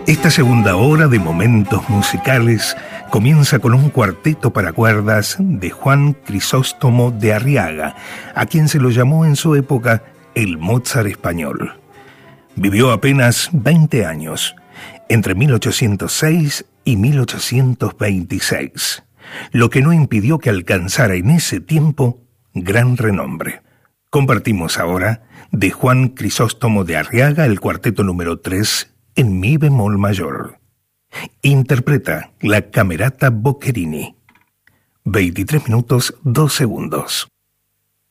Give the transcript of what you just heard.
Esta segunda hora de momentos musicales comienza con un cuarteto para cuerdas de Juan Crisóstomo de Arriaga, a quien se lo llamó en su época el Mozart español. Vivió apenas 20 años, entre 1806 y 1826, lo que no impidió que alcanzara en ese tiempo gran renombre. Compartimos ahora de Juan Crisóstomo de Arriaga el cuarteto número 3 en mi bemol mayor. Interpreta la Camerata Boccherini. 23 minutos 2 segundos.